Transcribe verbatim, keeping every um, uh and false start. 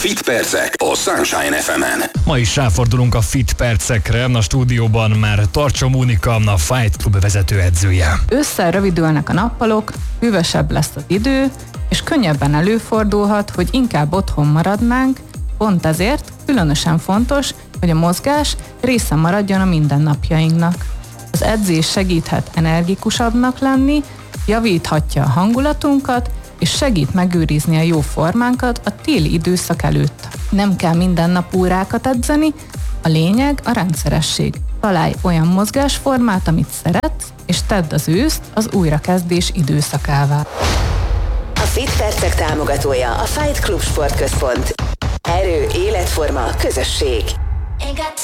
Fit Percek a Sunshine ef emen. Ma is ráfordulunk a Fit Percekre. A stúdióban már Tarcsa Mónika, a Fight Club vezetőedzője. Ősszel rövidülnek a nappalok, hűvösebb lesz az idő, és könnyebben előfordulhat, hogy inkább otthon maradnánk, pont ezért különösen fontos, hogy a mozgás része maradjon a mindennapjainknak. Az edzés segíthet energikusabbnak lenni, javíthatja a hangulatunkat, és segít megőrizni a jó formánkat a téli időszak előtt. Nem kell minden nap órákat edzeni, a lényeg a rendszeresség. Találj olyan mozgásformát, amit szeretsz, és tedd az őszt az újrakezdés időszakává. A Fit Percek támogatója a Fight Club Sportközpont. Erő, életforma, közösség.